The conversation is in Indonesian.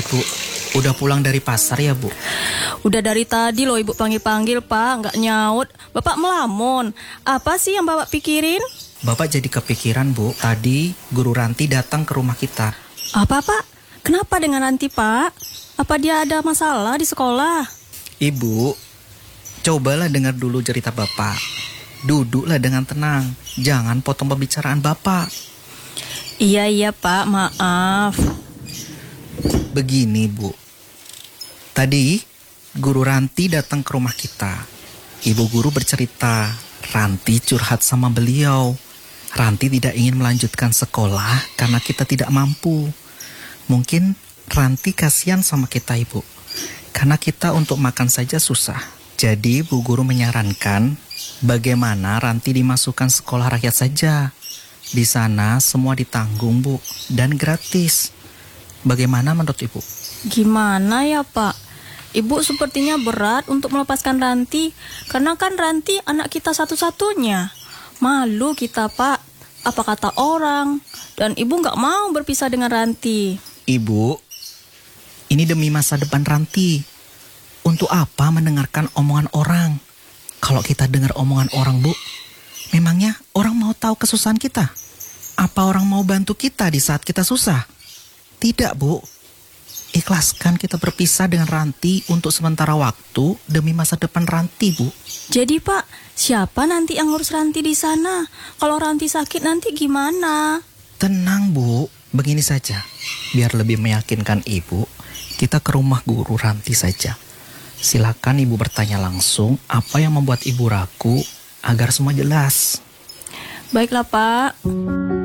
Bu, udah pulang dari pasar ya, Bu? Udah dari tadi loh Ibu panggil-panggil, Pak, nggak nyaut. Bapak melamun. Apa sih yang Bapak pikirin? Bapak jadi kepikiran, Bu. Tadi Guru Ranti datang ke rumah kita. Apa, Pak? Kenapa dengan Ranti, Pak? Apa dia ada masalah di sekolah? Ibu, cobalah dengar dulu cerita Bapak. Duduklah dengan tenang. Jangan potong pembicaraan Bapak. Iya, Pak, maaf. Begini, Bu. Tadi Guru Ranti datang ke rumah kita. Ibu guru bercerita, Ranti curhat sama beliau. Ranti tidak ingin melanjutkan sekolah karena kita tidak mampu. Mungkin Ranti kasihan sama kita, Ibu. Karena kita untuk makan saja susah. Jadi Bu Guru menyarankan bagaimana Ranti dimasukkan sekolah rakyat saja. Di sana semua ditanggung, Bu, dan gratis. Bagaimana menurut Ibu? Gimana ya, Pak? Ibu sepertinya berat untuk melepaskan Ranti. Karena kan Ranti anak kita satu-satunya. Malu kita, Pak. Apa kata orang? Dan Ibu nggak mau berpisah dengan Ranti. Ibu, ini demi masa depan Ranti. Untuk apa mendengarkan omongan orang? Kalau kita dengar omongan orang, Bu, memangnya orang mau tahu kesusahan kita? Apa orang mau bantu kita di saat kita susah? Tidak, Bu. Ikhlaskan kita berpisah dengan Ranti untuk sementara waktu demi masa depan Ranti, Bu. Jadi, Pak, siapa nanti yang ngurus Ranti di sana? Kalau Ranti sakit nanti gimana? Tenang, Bu. Begini saja. Biar lebih meyakinkan Ibu, kita ke rumah Guru Ranti saja. Silakan Ibu bertanya langsung apa yang membuat Ibu ragu agar semua jelas. Baiklah, Pak.